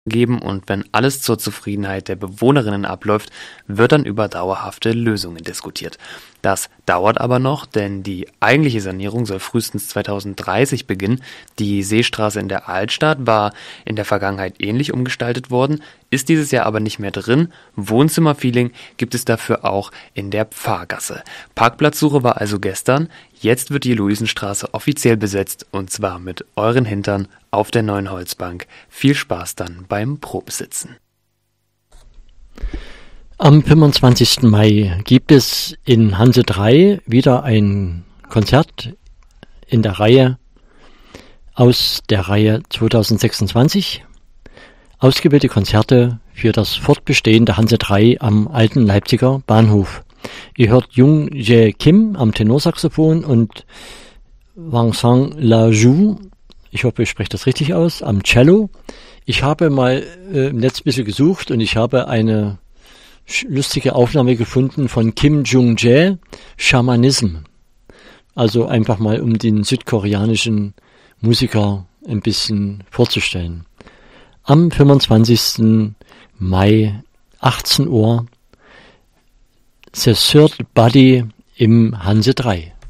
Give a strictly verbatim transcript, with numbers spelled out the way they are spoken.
geben und wenn alles zur Zufriedenheit der Bewohnerinnen abläuft, wird dann über dauerhafte Lösungen diskutiert. Das dauert aber noch, denn die eigentliche Sanierung soll frühestens zweitausenddreißig beginnen. Die Seestraße in der Altstadt war in der Vergangenheit ähnlich umgestaltet worden, ist dieses Jahr aber nicht mehr drin. Wohnzimmerfeeling gibt es dafür auch in der Pfarrgasse. Parkplatzsuche war also gestern. Jetzt wird die Luisenstraße offiziell besetzt und zwar mit euren Hintern auf der neuen Holzbank. Viel Spaß dann beim Probesitzen. Am fünfundzwanzigsten Mai gibt es in Hanse drei wieder ein Konzert in der Reihe aus der Reihe zweitausendsechsundzwanzig. Ausgewählte Konzerte für das Fortbestehen der Hanse drei am alten Leipziger Bahnhof. Ihr hört Jung Jae Kim am Tenorsaxophon und Vincent Lajou, ich hoffe, ich spreche das richtig aus, am Cello. Ich habe mal äh, im Netz ein bisschen gesucht und ich habe eine lustige Aufnahme gefunden von Kim Jung-jae, Shamanism. Also einfach mal, um den südkoreanischen Musiker ein bisschen vorzustellen. Am fünfundzwanzigsten Mai, achtzehn Uhr, The Third Body im Hanse drei.